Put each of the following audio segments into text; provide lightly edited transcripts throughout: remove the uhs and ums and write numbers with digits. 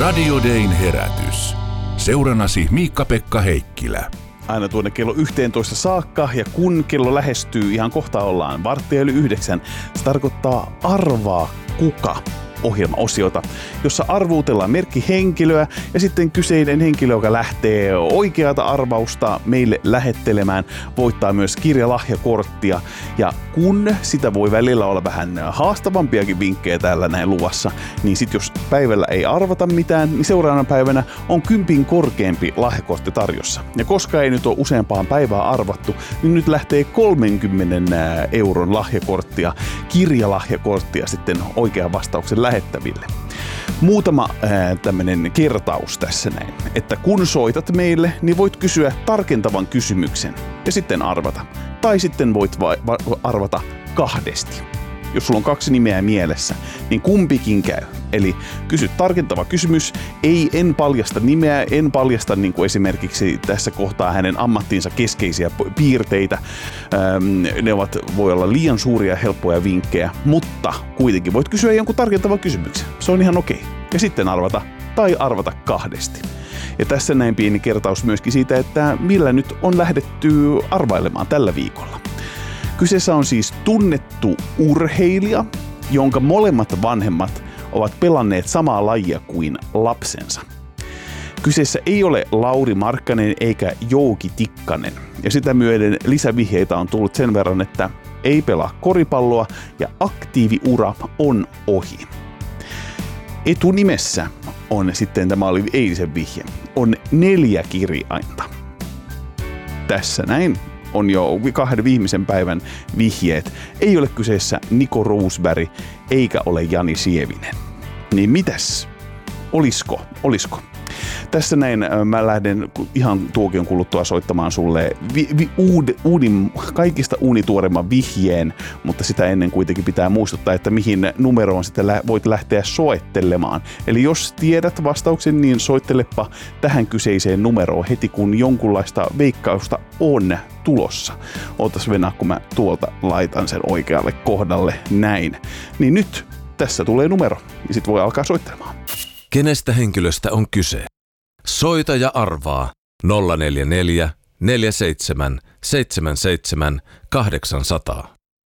Radio Dayn herätys. Seurannasi Miikka-Pekka Heikkilä. Aina tuonne kello 11 saakka, ja kun kello lähestyy, ihan kohta ollaan 8:15, se tarkoittaa Arvaa kuka -ohjelmaosiota, jossa arvuutellaan merkkihenkilöä ja sitten kyseinen henkilö, joka lähtee oikeata arvausta meille lähettelemään, voittaa myös kirjalahjakorttia. Ja kun sitä voi välillä olla vähän haastavampiakin vinkkejä täällä näin luvassa, niin sit jos päivällä ei arvata mitään, niin seuraavana päivänä on 10 korkeampi lahjakortti tarjossa. Ja koska ei nyt ole useampaan päivää arvattu, niin nyt lähtee 30 euron lahjakorttia, kirjalahjakorttia sitten oikean vastauksen lähettäville. Muutama tämmönen kertaus tässä näin, että kun soitat meille, niin voit kysyä tarkentavan kysymyksen ja sitten arvata. Tai sitten voit arvata kahdesti. Jos sulla on 2 nimeä mielessä, niin kumpikin käy. Eli kysy tarkentava kysymys, en paljasta nimeä, en paljasta niin kuin esimerkiksi tässä kohtaa hänen ammattiinsa keskeisiä piirteitä. Ne voi olla liian suuria ja helppoja vinkkejä, mutta kuitenkin voit kysyä jonkun tarkentavan kysymyksen. Se on ihan okei. Ja sitten arvata tai arvata kahdesti. Ja tässä näin pieni kertaus myöskin siitä, että millä nyt on lähdetty arvailemaan tällä viikolla. Kyseessä on siis tunnettu urheilija, jonka molemmat vanhemmat ovat pelanneet samaa lajia kuin lapsensa. Kyseessä ei ole Lauri Markkanen eikä Jouki Tikkanen, ja sitä myöden lisävihjeitä on tullut sen verran, että ei pelaa koripalloa ja aktiiviura on ohi. Etunimessä on sitten, tämä oli eilisen vihje, on 4 kirjainta. Tässä näin on jo 2 viimeisen päivän vihjeet. Ei ole kyseessä Niko Roosberg eikä ole Jani Sievinen. Niin mitäs? Olisiko? Tässä näin mä lähden ihan tuokion kuluttua soittamaan sulle kaikista uunituoreimman vihjeen, mutta sitä ennen kuitenkin pitää muistuttaa, että mihin numeroon sitten voit lähteä soittelemaan. Eli jos tiedät vastauksen, niin soittelepa tähän kyseiseen numeroon heti, kun jonkunlaista veikkausta on tulossa. Ootas venää, kun mä tuolta laitan sen oikealle kohdalle näin. Niin nyt tässä tulee numero ja sit voi alkaa soittelemaan. Kenestä henkilöstä on kyse? Soita ja arvaa 044 47 77 800.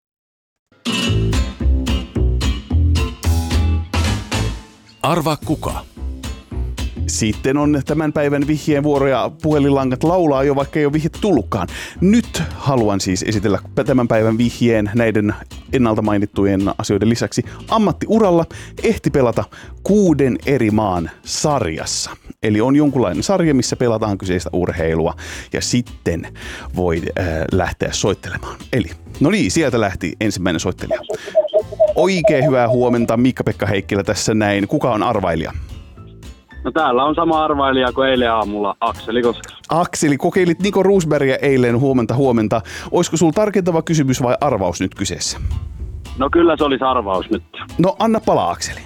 Arvaa kuka? Sitten on tämän päivän vihjeen vuoro ja puhelinlangat laulaa jo, vaikka ei ole vihjettä tullutkaan. Nyt haluan siis esitellä tämän päivän vihjeen näiden ennalta mainittujen asioiden lisäksi. Ammattiuralla ehti pelata 6 eri maan sarjassa. Eli on jonkunlainen sarja, missä pelataan kyseistä urheilua ja sitten voi lähteä soittelemaan. Eli, no niin, sieltä lähti ensimmäinen soittelija. Oikein hyvää huomenta, Miikka-Pekka Heikkilä tässä näin. Kuka on arvailija? No täällä on sama arvailija kuin eilen aamulla, Akseli Koskas. Akseli, kokeilit Niko Roosbergia eilen, huomenta. Olisiko sulla tarkentava kysymys vai arvaus nyt kyseessä? No kyllä se olisi arvaus nyt. No anna palaa, Akseli.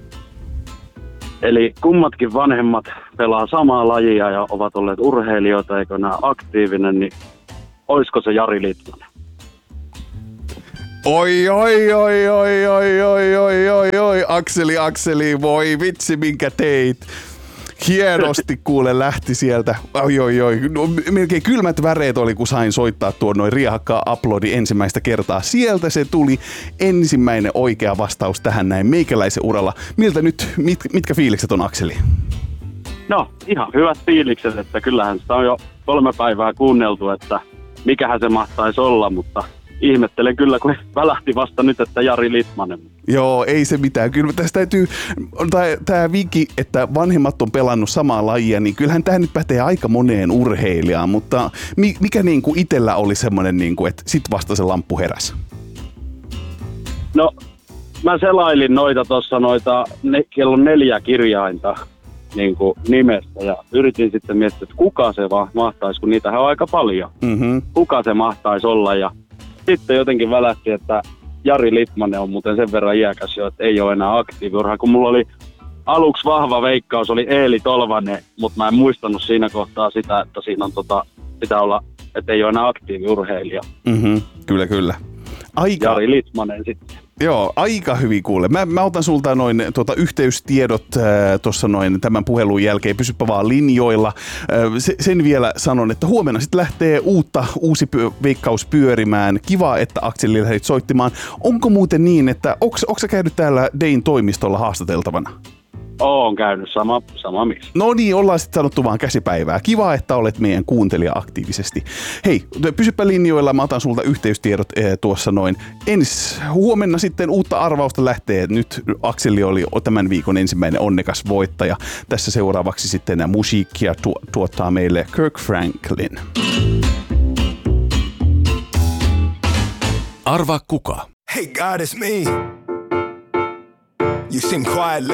Eli kummatkin vanhemmat pelaa samaa lajia ja ovat olleet urheilijoita, eikö nämä aktiivinen, niin olisiko se Jari Litmanen? Oi, Akseli, voi vitsi minkä teit. Hienosti kuule lähti sieltä. No, melkein kylmät väreet oli, kun sain soittaa tuon noin riehakkaa uploadi ensimmäistä kertaa. Sieltä se tuli ensimmäinen oikea vastaus tähän näin meikäläisen uralla. Miltä nyt, mitkä fiilikset on, Akseli? No ihan hyvät fiilikset, että kyllähän sitä on jo 3 päivää kuunneltu, että mikähän se mahtaisi olla, mutta ihmettelen kyllä, kun välähti vasta nyt, että Jari Litmanen. Joo, ei se mitään. Kyllä tästä täytyy, tämä vinkki, että vanhemmat on pelannut samaa lajia, niin kyllähän tämä nyt pätee aika moneen urheilijaan, mutta mikä niin kuin itsellä oli semmoinen, niin kuin, että sit vasta se lamppu heräsi? No, mä selailin kello on 4 kirjainta niin kuin nimestä ja yritin sitten miettiä, että kuka se mahtaisi, kun niitähän on aika paljon. Mm-hmm. Kuka se mahtaisi olla ja sitten jotenkin välähti, että Jari Litmanen on muuten sen verran iäkäs jo, että ei ole enää aktiiviurha. Kun mulla oli aluksi vahva veikkaus, oli Eeli Tolvanen, mutta mä en muistanut siinä kohtaa sitä, että siinä on pitää olla, että ei ole enää aktiiviurheilija. Mm-hmm. Kyllä. Jari Litmanen sitten. Joo, aika hyvin kuule. Mä otan sulta noin yhteystiedot tuossa noin tämän puhelun jälkeen. Pysypä vaan linjoilla. Sen vielä sanon, että huomenna sitten lähtee uusi veikkaus pyörimään. Kiva, että Akseli lähdit soittimaan. Onko muuten niin, että onko sä käynyt täällä Dayn toimistolla haastateltavana? Oon käynyt sama missä. No niin, ollaan sitten sanottu vaan käsipäivää. Kiva, että olet meidän kuuntelija aktiivisesti. Hei, pysypä linjoilla, mä otan sulta yhteystiedot tuossa noin. Huomenna sitten uutta arvausta lähtee. Nyt Akseli oli tämän viikon ensimmäinen onnekas voittaja. Tässä seuraavaksi sitten musiikkia tuottaa meille Kirk Franklin. Arvaa kuka. Hey God, it's me. You seem quiet lately.